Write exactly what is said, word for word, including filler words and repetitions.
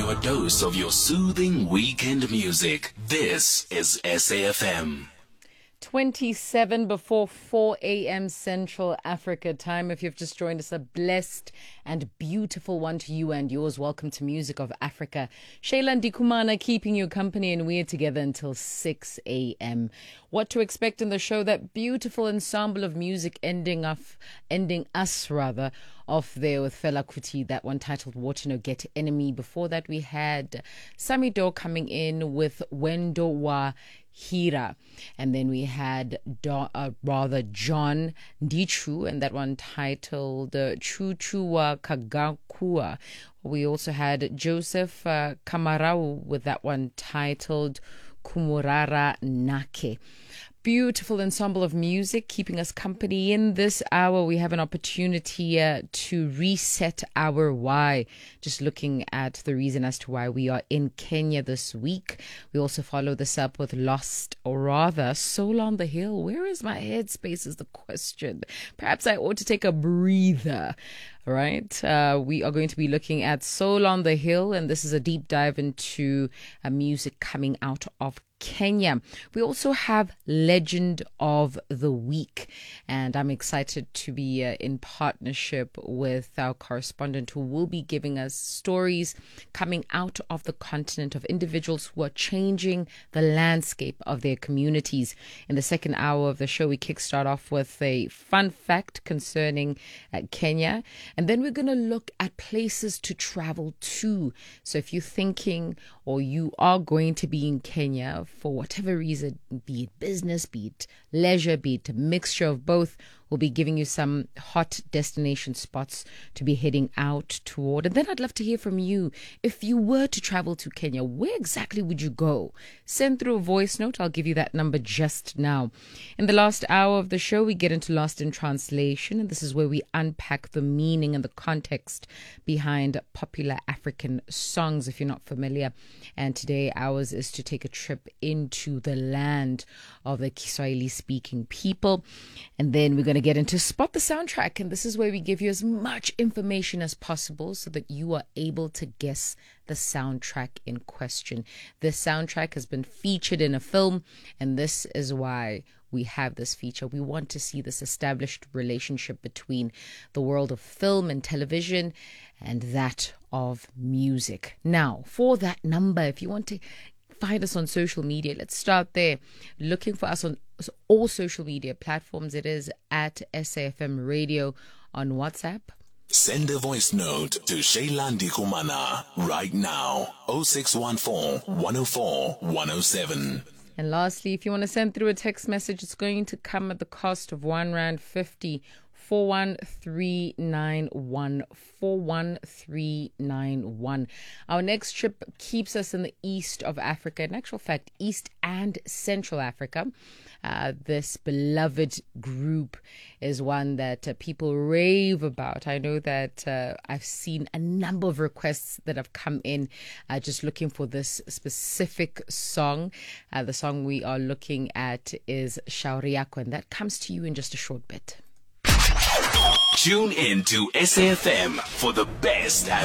your dose of your soothing weekend music. This is S A F M. twenty-seven before four a.m. Central Africa time. If you've just joined us, a blessed and beautiful one to you and yours. Welcome to Music of Africa. Shayla Ndikumana keeping you company, and we're together until six a.m. What to expect in the show? That beautiful ensemble of music ending off, ending us rather, off there with Fela Kuti, that one titled Water No Get Enemy. Before that, we had Samido coming in with Wendo Wa Hira, and then we had Do, uh, rather John Ndichu, and that one titled uh, Chuchu Wa Kagakua. We also had Joseph uh, Kamarau with that one titled Kumurara Nake. Beautiful ensemble of music keeping us company. In this hour, we have an opportunity uh, to reset our why. Just looking at the reason as to why we are in Kenya this week. We also follow this up with Lost, or rather, Soul on the Hill. Where is my headspace is the question. Perhaps I ought to take a breather. Right. Uh, we are going to be looking at Soul on the Hill, and this is a deep dive into uh, music coming out of Kenya. We also have Legend of the Week, and I'm excited to be uh, in partnership with our correspondent who will be giving us stories coming out of the continent of individuals who are changing the landscape of their communities. In the second hour of the show, we kickstart off with a fun fact concerning uh, Kenya, and then we're going to look at places to travel to. So if you're thinking or you are going to be in Kenya for whatever reason, be it business, be it leisure, be it a mixture of both, we'll be giving you some hot destination spots to be heading out toward. And then I'd love to hear from you. If you were to travel to Kenya, where exactly would you go? Send through a voice note. I'll give you that number just now. In the last hour of the show, we get into Lost in Translation, and this is where we unpack the meaning and the context behind popular African songs, if you're not familiar. And today, ours is to take a trip into the land of the Kiswahili-speaking people. And then we're going to get into Spot the Soundtrack, and this is where we give you as much information as possible so that you are able to guess the soundtrack in question. This soundtrack has been featured in a film, and this is why we have this feature. We want to see this established relationship between the world of film and television and that of music. Now, for that number, if you want to find us on social media, let's start there. Looking for us on all social media platforms, it is at S A F M Radio on WhatsApp. Send a voice note to Shayla Ndikumana right now. oh six one four, one oh four, one oh seven. And lastly, if you want to send through a text message, it's going to come at the cost of one rand fifty. four one three nine one, four one three nine one. Our next trip keeps us in the east of Africa, in actual fact, East and Central Africa. Uh, this beloved group is one that uh, people rave about. I know that uh, I've seen a number of requests that have come in uh, just looking for this specific song. Uh, the song we are looking at is Shauri Yako, and that comes to you in just a short bit. Tune in to S A F M for the best